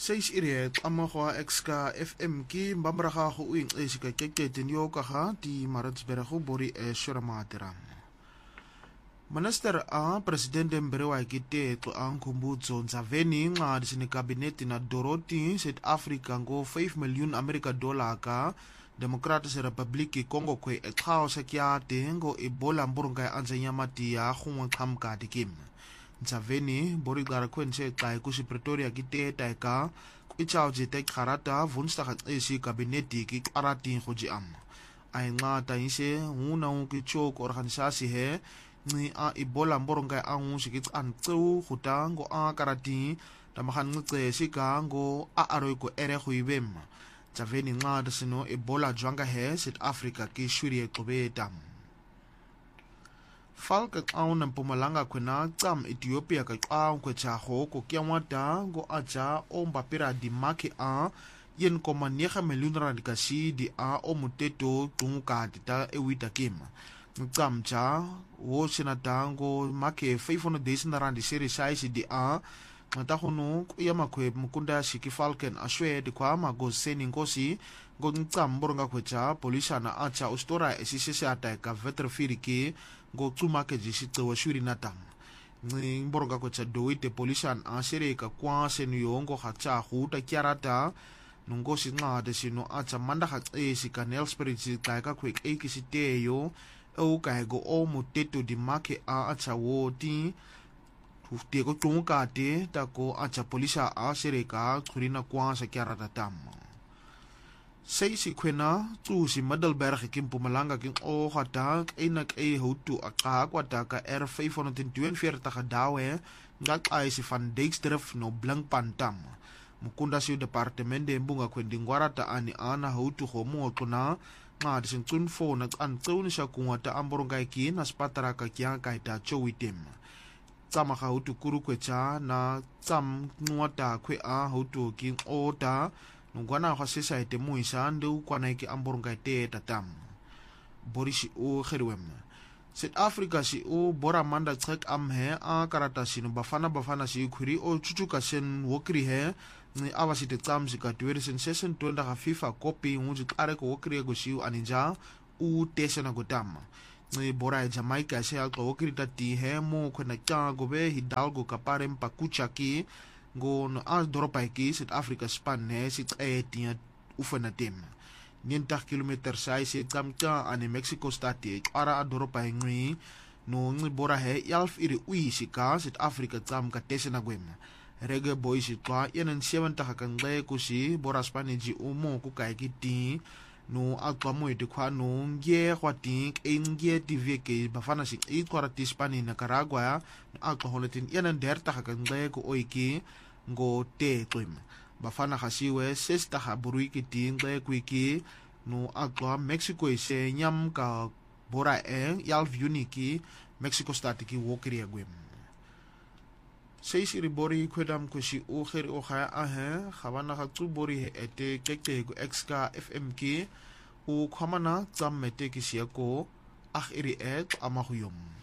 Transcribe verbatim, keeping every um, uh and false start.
seis iriet amagoa exka F M ki mbambraga go uing esika kekete nyoka ga di Maritzburg bori e Shuramatera. Minister a president Mbrewa kite to ang kumbuzo Nzaveni nga disini kabineti na Dorothy South Africa ngo five million America dollar ka Democratic Republic Congo kwe e khao sa kya tengo Ebola mburunga anzanya mati ya khungwa khamka dikim. Nzaveni bori gara kwense kai kusi Pretoria kite taika kuichao jite karata vunsta esi kabineti ki karati khoji am. Ai nga taise una unki chok organisasi he ni a Ebola mburunga angu sikit an tsu khutango a karati tamahan ngce sika ngo a aroiko ere khuibem. Nzaveni nga dasino Ebola jwanga he South Africa ki shuri ekobeta. Falka au na Mpumalanga kwena tsam Ethiopia ka au kwa chaho ko kiamata go aja o mbapira di make a yen koma nega million rand kasi di a o muteto tunguka tita ewita kima. Tsam cha wo sinatango make five hundred days na rand seri size di a ngata hono kuyama kwe mukunda shiki Falcon ashwe di kwa mago seni ngosi go tsam boronga kwecha polisa na acha ustora esisese ataka vetrofiriki go tsumake jishito wa shuri natam ni boronga kwecha doite polisa na ashereka kwa senu yongo hacha huta kiarata nungosi ngade sino acha manda hatse sikanel spirit kaika quick ekisiteyo o kaigo o muteto di make a acha woti ufte ko tunguka te tako acha polisa a sereka kurina kwa sa kiarata tam. Sei si kwena tu si Middelburg ki Mpumalanga ki o hata enak e hutu aka kwata ka R five hundred twenty-four dawe ngak ai si van Dijkstraf no Blinkpantam. Mukunda si departement de mbunga kwendingwara ta ani ana hutu homo tuna nga disin tunfo na an tuni sa kungata amboronga ki na spatara ka kya kaita chowitem. Tsama ka hutu kuru kwecha na tsam nuata kwe a hutu ki ota nungwana kwa sisa ite muisa ndu kwa naiki amboronga ite tatam. Bori si u kheriwem. South Africa si u bora manda tsek am he a karata sinu bafana bafana si kuri o chuchuka sen wokri he ni awa si te tsam si ka tuweri sen sesen tuenda ka FIFA kopi ngunji kare ko wokri ego si u aninja u tese na gotama. Ni bora e Jamaica se alko wokri tati he mo kwena kya gobe Hidalgo kapare mpakucha ki go no as doropa ki South Africa span he sit e tia ufena tem ninety kilometer sai se kamka ane Mexico state ara a doropa ngui no ngi bora he yalf iri ui sika South Africa tsam ka tesena gwem rege boy si twa yenen seventy ka kangle kusi bora spani ji umo ku kai ki ti no akwa mo ite kwa no ngie kwati ngie tv ke bafana si i kwara ti spani na Nicaragua akwa holetin yenen thirty ka kangle ku oiki ngo te twim bafana hasiwe sesta ha burui ki tingle kwiki no akwa Mexico ise nyam ka bora e yalf uniki Mexico state ki wokri agwem seis iri bori kwedam kusi ukhir ukha ahe khabana ha tu bori ete kekte go exka F M ki u khamana tsam mete ki siako akh iri et amahuyum.